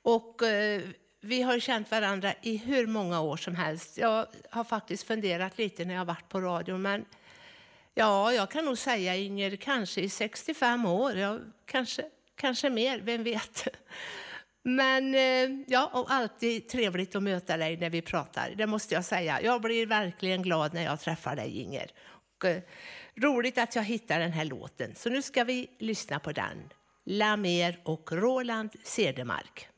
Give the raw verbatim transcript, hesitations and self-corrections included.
Och eh, vi har ju känt varandra i hur många år som helst. Jag har faktiskt funderat lite när jag har varit på radio, men ja, jag kan nog säga Inger, kanske i sextiofem år, jag, kanske, kanske mer, vem vet. Men eh, ja, och alltid trevligt att möta dig när vi pratar, det måste jag säga. Jag blir verkligen glad när jag träffar dig, Inger. Och, eh, roligt att jag hittar den här låten, så nu ska vi lyssna på den. La Mer och Roland Cedermark.